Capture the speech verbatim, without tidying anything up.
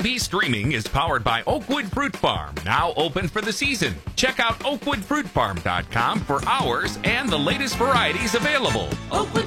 V streaming is powered by Oakwood Fruit Farm, now open for the season. Check out oakwood fruit farm dot com for hours and the latest varieties available. Oakwood